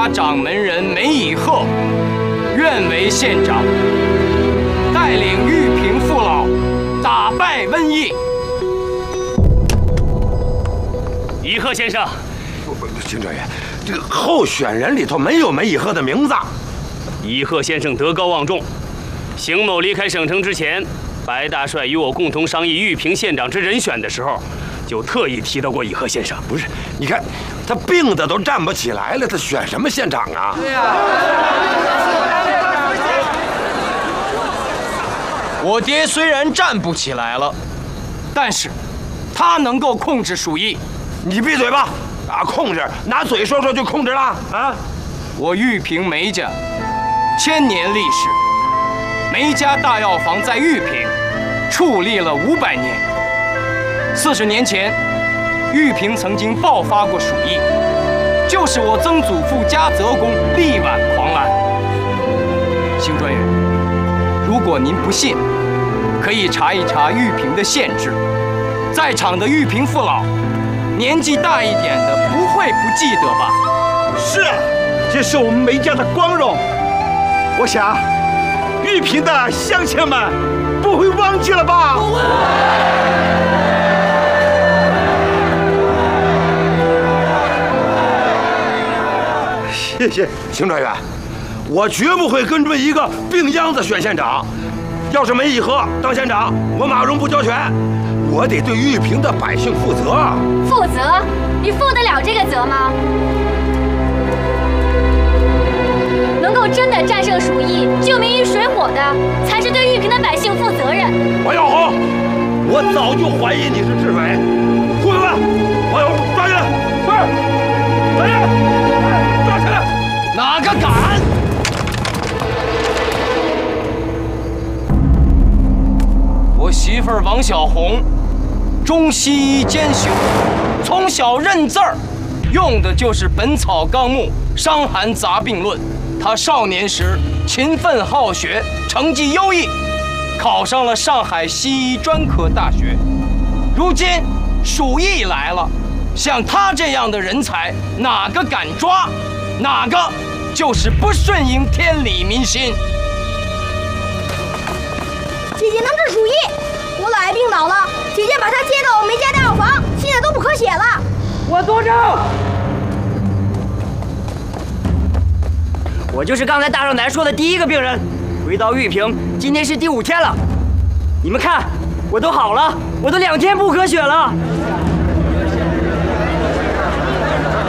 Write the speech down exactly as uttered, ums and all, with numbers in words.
家掌门人梅以鹤，愿为县长，带领玉平父老打败瘟疫。 以鹤先生， 不不，行政员，这个候选人里头没有梅以鹤的名字。 以鹤先生德高望重，邢某离开省城之前，白大帅与我共同商议玉平县长之人选的时候，就特意提到过以鹤先生。 不是，你看他病的都站不起来了，他选什么县长啊？对呀。 我爹虽然站不起来了，但是他能够控制鼠疫。 你闭嘴吧！啊，控制，拿嘴说说就控制了啊！ 我玉平梅家千年历史，梅家大药房在玉平矗立了五百年。四十年前，玉平曾经爆发过鼠疫，就是我曾祖父家泽公力挽狂澜。邢专员，如果您不信，可以查一查玉平的县志，在场的玉平父老，年纪大一点的不会不记得吧？ 是啊，这是我们梅家的光荣。我想，玉平的乡亲们不会忘记了吧？不会。 谢谢邢专员，我绝不会跟着一个病秧子选县长。要是梅以鹤当县长，我马荣不交权，我得对玉平的百姓负责。 负责？你负得了这个责吗？能够真的战胜鼠疫、救民于水火的，才是对玉平的百姓负责任。 王耀宏，我早就怀疑你是智匪。护卫们，王耀宏抓人！是，来人，抓起来！ 哪个敢？我媳妇儿王小红，中西医兼修，从小认字儿，用的就是《本草纲目》《伤寒杂病论》。她少年时勤奋好学，成绩优异，考上了上海西医专科大学。如今鼠疫来了，像她这样的人才，哪个敢抓？哪个就是不顺应天理民心。 姐姐能治鼠疫，我姥爷病倒了，姐姐把他接到我梅家大药房，现在都不咳血了。 我作证。我就是刚才大少奶说的第一个病人，回到玉平，今天是第五天了。你们看，我都好了，我都两天不咳血了。